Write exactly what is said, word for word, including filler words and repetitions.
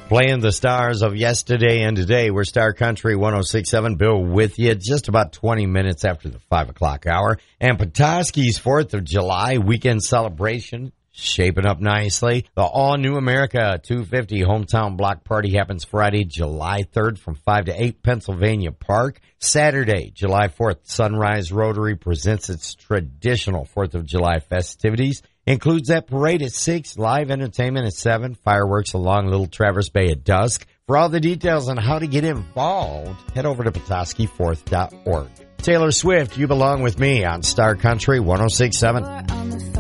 Playing the stars of yesterday and today. We're Star Country one oh six point seven. Bill with you just about twenty minutes after the five o'clock hour. And Petoskey's fourth of July weekend celebration shaping up nicely. The all-new America two fifty hometown block party happens Friday, July third from five to eight, Pennsylvania Park. Saturday, July fourth, Sunrise Rotary presents its traditional fourth of July festivities. Includes that parade at six, live entertainment at seven, fireworks along Little Traverse Bay at dusk. For all the details on how to get involved, head over to Petoskey fourth dot org. Taylor Swift, You Belong With Me on Star Country one oh six point seven.